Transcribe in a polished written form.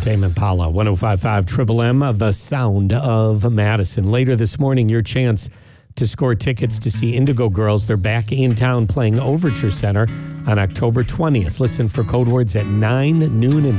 Tame Impala, 105.5 Triple M, the sound of Madison. Later this morning, your chance to score tickets to see Indigo Girls. They're back in town playing Overture Center on October 20th. Listen for code words at 9, noon, and